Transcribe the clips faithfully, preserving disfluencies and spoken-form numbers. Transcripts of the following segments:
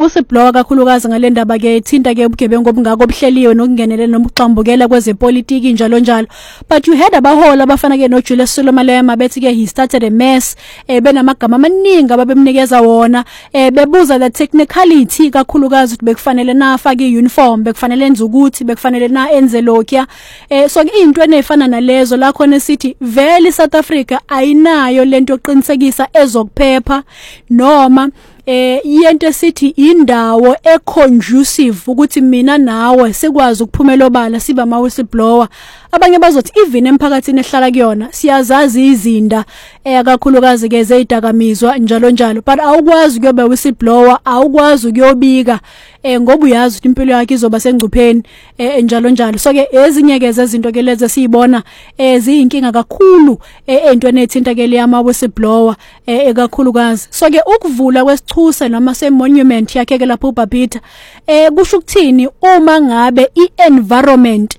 whistleblower kakhulukazi ngale ndaba ke ithinta ke ubugebengu obungako obuhleliwe nokungenelela nobuxambukela kwezepolitiki njalo njalo. But you had abahola abafana ke no Julius Solomalema bethi ke he started a mess eh benamagama amaningi ababemnikeza wona eh bebuza the technicality kakhulukazi ukuthi bekufanele na afake iuniform, bekufanele enze ukuthi, bekufanele na enze lokya. Eh so into enefana nalezo la khona sithi vele South Africa ayinayo lento yoqinisekisa ezokuphepha noma eh yento sithi indawo econducive ukuthi mina nawe sikwazi ukuphumela obala siba ama whistleblower. Abanye bazothi even emphakathini ehlala kuyona siyazazi izinda eh kakhulukazi ke zezidakamizwa njalo njalo, but awukwazi kuyoba whistleblower, awukwazi ukuyobika eh ngoba uyazi ukuthi impilo yakhe izoba sengcupheni eh njalo njalo. So ke ezinye ke zezinto ke lezi siyibona eziyinkinga kakhulu entweni ethinta ke le ama whistleblower eh kakhulukazi. So ke ukuvula kwesichuse noma se monument yakhe ke lapho uBabita eh kusho ukuthini uma ngabe i-environment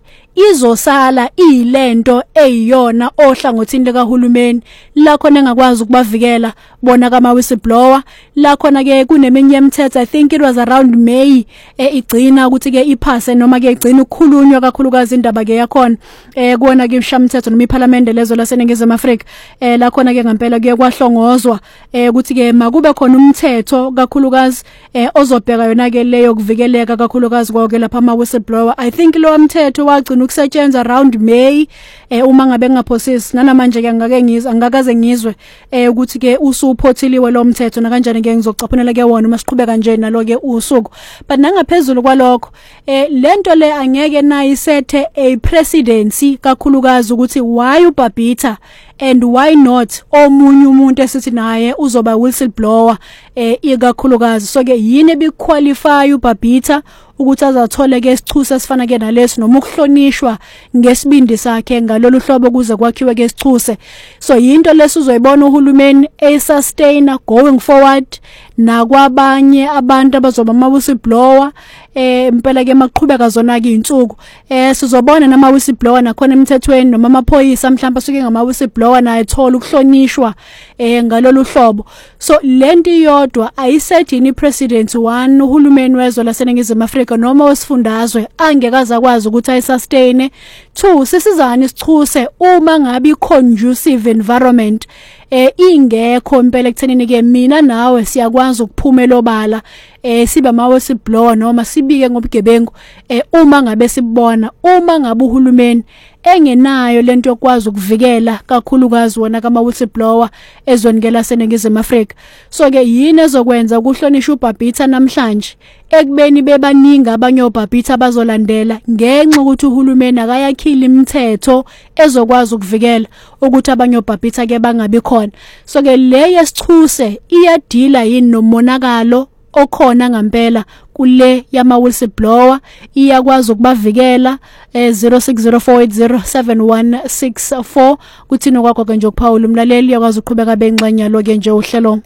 izosala ilento eyiyona ohlangothini likahulumeni la khona engakwazi ukubavikela bona kama whistleblower. La khona ke kuneminye imithetho, I think it was around May eh igcina ukuthi ke iphase noma ke igcina ukukhulunywa kakhulukazi indaba ke yakhona eh kuona ke imshamthetho noma iParliament lezo laseNingizimu Afrika eh la khona ke ngempela kuye kwahlongozwa eh ukuthi ke makube khona umthetho kakhulukazi eh ozobheka yona ke leyo kuvikeleka kakhulukazi konke lapha ama whistleblower. I think lo mthetho wagcina ukusetshenzwa around May eh uma ngabe ngaphosisi nanamanje ke ngake ngizwe angakaze ngizwe eh ukuthi ke usuphothiliwe lo mthetho na kanjani ke ngizocaphunela ke wona uma siqhubeka nje nalo ke usuku. But nangaphezulu kwalokho eh lento le angeke na isethe a presidency kakhulukazi ukuthi why uBabita and why not omunye umuntu esithi naye uzoba whistleblower eh ikakhulukazi. So ke yini ebiqualify uBabita ukuthi azathole ke isichuse esifana ke nalesi noma ukuhlonishwa ngesibindi sakhe ngalolu hlobo kuze kwakhiwe ke isichuse. So yinto lesizoyibona uhulumeni e sustain going forward na kwabanye abantu abazoba ama whistleblower eh impela ke maqhubeka zona ke insuku eh sizobona nama whistleblower nakhona emthethweni noma amaphoyisa mhlawumbe asuke ngama whistleblower naye thola ukuhlonishwa eh ngalolu hlobo. So lenti yodwa ayisethini president one uhulumeni wezwe laseNingizimu Afrika noma wesifundazwe angekaza akwazi ukuthi ayisustain. Two, sisizana isichuse uma ngabe conducive environment eh ingekho impela ekuthenini ke mina nawe siyakwazi ukuphumela obala eh siba ma whistleblower noma sibike ngobugebengu eh uma ngabe sibona uma ngabe uhulumeni engenayo lento yokwazi ukuvikela kakhulukazi wona kama whistleblower ezweni ke laseNingizimu Afrika. So ke yini ezokwenza ukuhlonishwa uBabita namhlanje ekubeni bebaningi abanye oBabita bazolandela ngenxa ukuthi uhulumeni akayakhila imithetho ezokwazi ukuvikela ukuthi abanye oBabita ke bangabi khona. So ke le yesichuse iyadila yini nomonakalo okhona ngempela kule yama whistleblower, iyakwazi ukubavikela eh zero six zero four eight zero seven one six four kuthina kwakho ke nje ukuphawula umlaleli yakwazi ukuqhubeka bengxenya lo ke nje uhlelo.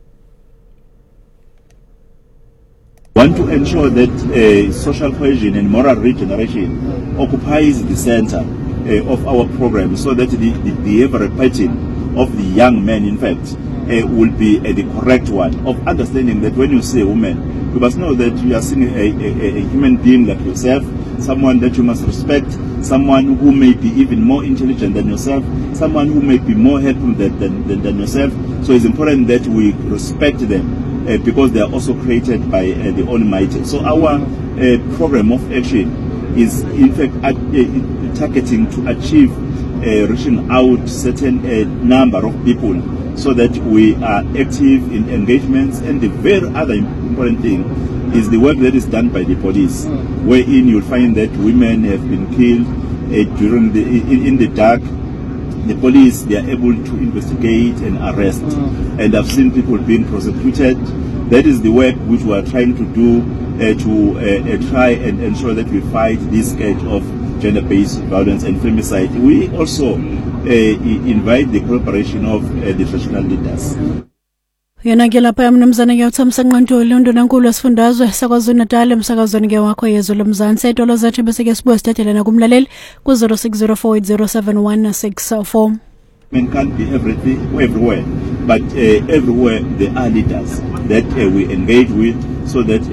Want to ensure that uh, social cohesion and moral regeneration occupies the center uh, of our program, so that the, the behavioral pattern of the young men, in fact, uh, will be uh, the correct one of understanding that when you say woman, you must know that you are seeing a, a, a human being like yourself, someone that you must respect, someone who may be even more intelligent than yourself, someone who may be more helpful than, than, than yourself. So it's important that we respect them. Uh, because they are also created by uh, the Almighty. So our uh, program of action is in fact at, uh, targeting to achieve uh, reaching out certain uh, number of people, so that we are active in engagements. And the very other important thing is the work that is done by the police, wherein you'll find that women have been killed uh, during the in, in the dark. The police, they are able to investigate and arrest, mm. and I've seen people being prosecuted. That is the work which we are trying to do uh, to uh, uh, try and ensure that we fight this scourge of gender-based violence and femicide. We also uh, invite the cooperation of uh, the traditional leaders. Yena ke lapha mnumzana ngiyawuthamisa nqantolo undonankulu wasifundazwe saKwaZulu Natal emsakazweni ke wakho yezwe lomzansi etolo zethu bese ke sibuye sithathele na kumlaleli ku zero six zero four eight zero seven one six four. Men can't be everything everywhere, but uh, everywhere there are leaders that uh, we engage with, so that